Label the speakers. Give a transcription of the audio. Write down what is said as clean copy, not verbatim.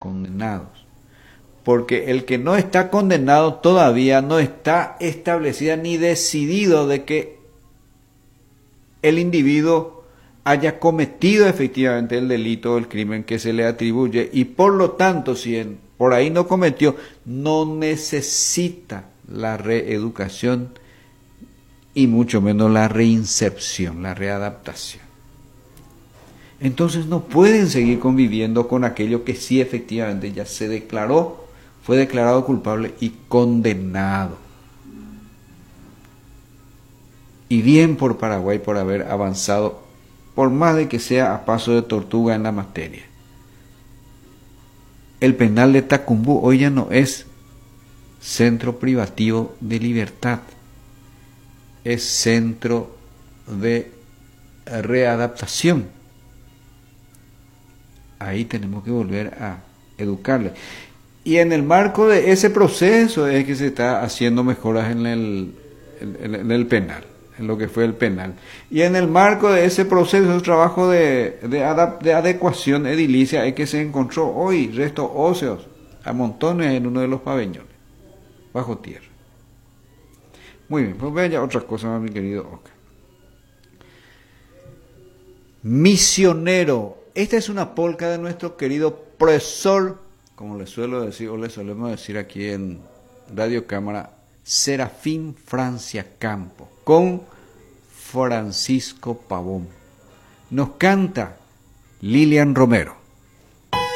Speaker 1: condenados. Porque el que no está condenado todavía no está establecida ni decidido de que el individuo haya cometido efectivamente el delito o el crimen que se le atribuye, y por lo tanto, si por ahí no cometió, no necesita la reeducación y mucho menos la reinserción, la readaptación. Entonces no pueden seguir conviviendo con aquello que sí efectivamente ya se declaró, fue declarado culpable y condenado. Y bien por Paraguay por haber avanzado, por más de que sea a paso de tortuga en la materia. El penal de Tacumbú hoy ya no es centro privativo de libertad, es centro de readaptación. Ahí tenemos que volver a educarle. Y en el marco de ese proceso es que se está haciendo mejoras en el penal, en lo que fue el penal. Y en el marco de ese proceso, el trabajo de adecuación edilicia, es que se encontró hoy restos óseos a montones en uno de los pabellones, bajo tierra. Muy bien, pues vean ya otra cosa más, mi querido Oscar. Misionero. Esta es una polca de nuestro querido profesor, como le suelo decir, o le solemos decir aquí en Radio Cámara, Serafín Francia Campo, con Francisco Pavón. Nos canta Lilian Romero.